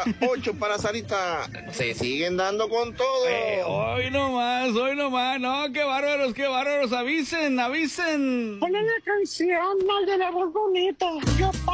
8 para Sarita. Se siguen dando con todo. Hoy nomás, no, qué bárbaros, avisen. Ponle la canción, mal de la voz bonita. Yo